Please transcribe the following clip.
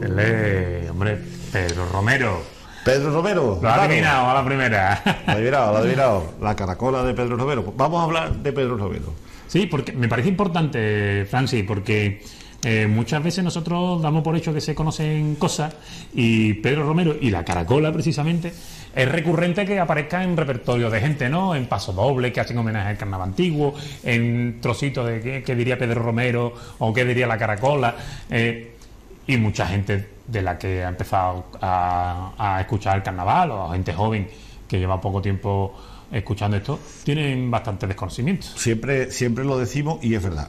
Él es, hombre, Pedro Romero. Pedro Romero. Lo ha adivinado a la primera. Lo ha adivinado. La caracola de Pedro Romero. Pues vamos a hablar de Pedro Romero. Sí, porque me parece importante, Francis, porque muchas veces nosotros damos por hecho que se conocen cosas y Pedro Romero y la caracola, precisamente, es recurrente que aparezca en repertorio de gente, ¿no? En pasodobles que hacen homenaje al carnaval antiguo, en trocitos de qué diría Pedro Romero o qué diría la caracola. Y mucha gente de la que ha empezado a escuchar el carnaval, o gente joven que lleva poco tiempo escuchando esto, tienen bastante desconocimiento. Siempre lo decimos y es verdad.